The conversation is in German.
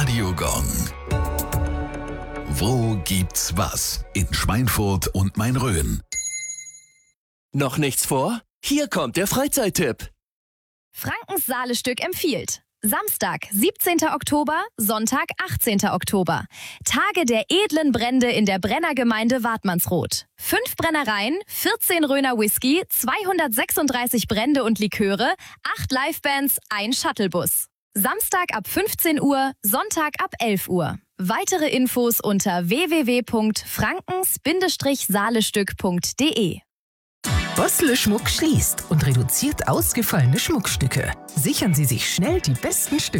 Radiogong. Wo gibt's was? In Schweinfurt und Main-Rhön. Noch nichts vor? Hier kommt der Freizeittipp. Frankens Saale-Stück empfiehlt. Samstag, 17. Oktober, Sonntag, 18. Oktober. Tage der edlen Brände in der Brennergemeinde Wartmannsroth. 5 Brennereien, 14 Rhöner Whisky, 236 Brände und Liköre, 8 Livebands, ein Shuttlebus. Samstag ab 15 Uhr, Sonntag ab 11 Uhr. Weitere Infos unter www.frankens-saalestück.de. Bossle Schmuck schließt und reduziert ausgefallene Schmuckstücke. Sichern Sie sich schnell die besten Stücke.